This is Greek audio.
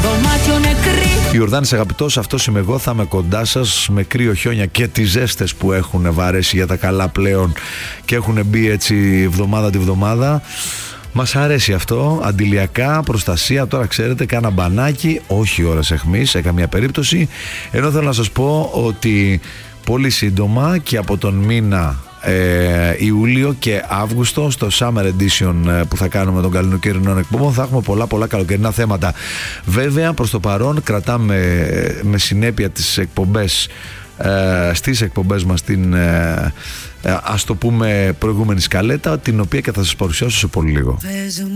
Ιορδάνης αγαπητός, αυτός είμαι εγώ, θα είμαι κοντά σας με κρύο, χιόνια και τις ζέστες που έχουν βαρέσει για τα καλά πλέον και έχουν μπει έτσι εβδομάδα τη βδομάδα. Μας αρέσει αυτό, αντιλιακά, προστασία, τώρα ξέρετε, κάνα μπανάκι, όχι ώρες αιχμής σε καμία περίπτωση. Ενώ θέλω να σας πω ότι πολύ σύντομα και από τον μήνα Ιούλιο και Αύγουστο στο Summer Edition που θα κάνουμε των καλοκαιρινών εκπομπών θα έχουμε πολλά καλοκαιρινά θέματα. Βέβαια προς το παρόν κρατάμε με συνέπεια τις εκπομπές στις εκπομπές μας την ας το πούμε προηγούμενη σκαλέτα, την οποία και θα σας παρουσιάσω σε πολύ λίγο.